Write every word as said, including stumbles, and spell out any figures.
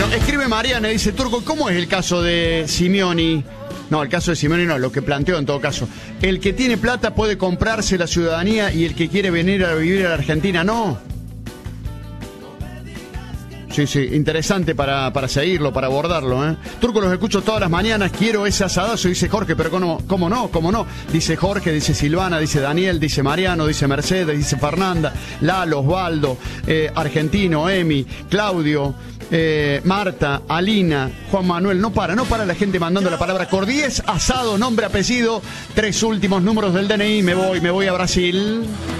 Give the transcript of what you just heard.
Escribe Mariana y dice, Turco, ¿cómo es el caso de Simeoni? No, el caso de Simeoni no, lo que planteó en todo caso. El que tiene plata puede comprarse la ciudadanía y el que quiere venir a vivir a la Argentina no. Sí, sí, interesante para, para seguirlo, para abordarlo, ¿eh? Turco, los escucho todas las mañanas, quiero ese asadazo, dice Jorge, pero ¿cómo, cómo no? ¿Cómo no? Dice Jorge, dice Silvana, dice Daniel, dice Mariano, dice Mercedes, dice Fernanda, Lalo, Osvaldo, eh, Argentino, Emi, Claudio, eh, Marta, Alina, Juan Manuel, no para, no para la gente mandando la palabra Cordies, asado, nombre, apellido, tres últimos números del D N I, me voy, me voy a Brasil.